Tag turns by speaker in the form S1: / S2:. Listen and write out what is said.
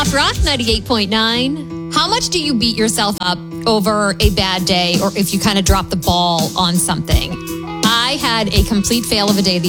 S1: Rock 98.9. How much do you beat yourself up over a bad day or if you kind of drop the ball on something? I had a complete fail of a day the